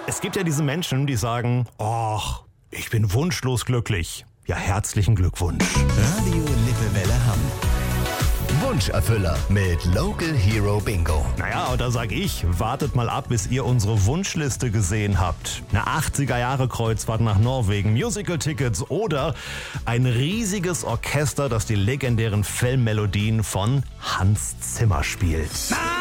Es gibt ja diese Menschen, die sagen, ach, ich bin wunschlos glücklich. Ja, herzlichen Glückwunsch. Radio Lippewelle Hamm. Wunscherfüller mit Local Hero Bingo. Naja, und da sag ich, wartet mal ab, bis ihr unsere Wunschliste gesehen habt. Eine 80er-Jahre-Kreuzfahrt nach Norwegen, Musical-Tickets oder ein riesiges Orchester, das die legendären Filmmelodien von Hans Zimmer spielt.